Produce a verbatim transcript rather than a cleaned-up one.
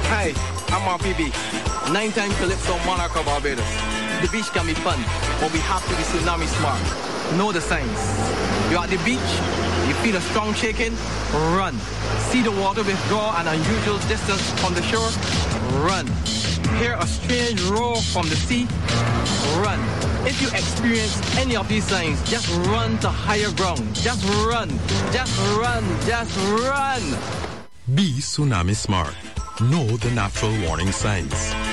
Hi, I'm R P B, nine-time Calypso Monarch of Barbados. The beach can be fun, but we have to be tsunami smart. Know the signs. You're at the beach, you feel a strong shaking, run. See the water withdraw an unusual distance from the shore, run. Hear a strange roar from the sea, run. If you experience any of these signs, just run to higher ground. Just run, just run, just run. Be tsunami smart. Know the natural warning signs.